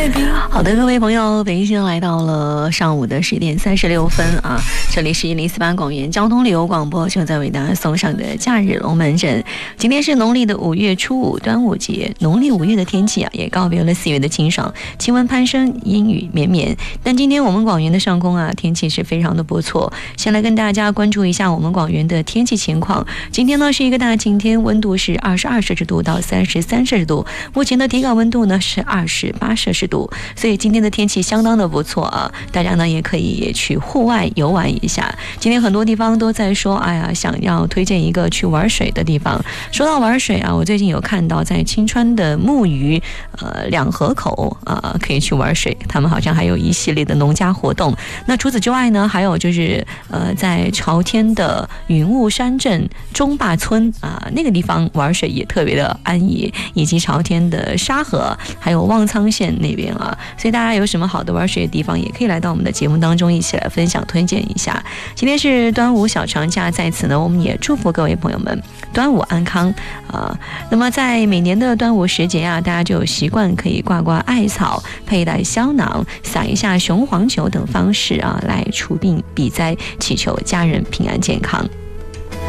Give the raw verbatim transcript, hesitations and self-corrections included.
好的，各位朋友，北京来到了上午的十点三十六分啊，这里是一零四八广元交通旅游广播，正在为大家送上的假日龙门阵。今天是农历的五月初五，端午节。农历五月的天气啊，也告别了四月的清爽，气温攀升，阴雨绵绵。但今天我们广元的上空啊，天气是非常的不错。先来跟大家关注一下我们广元的天气情况。今天呢是一个大晴天，温度是二十二摄氏度到三十三摄氏度，目前的体感温度呢是二十八摄氏度。所以今天的天气相当的不错啊，大家呢也可以去户外游玩一下。今天很多地方都在说，哎呀，想要推荐一个去玩水的地方。说到玩水啊，我最近有看到在青川的木鱼呃两河口啊、呃、可以去玩水，他们好像还有一系列的农家活动。那除此之外呢，还有就是呃在朝天的云雾山镇中坝村啊、呃、那个地方玩水也特别的安逸，以及朝天的沙河，还有望苍县那边啊。所以大家有什么好的玩水的地方，也可以来到我们的节目当中一起来分享推荐一下。今天是端午小长假，在此呢我们也祝福各位朋友们端午安康啊、呃。那么在每年的端午时节啊，大家就有习惯可以挂挂艾草，佩戴香囊，撒一下雄黄酒等方式啊，来除病避灾，祈求家人平安健康。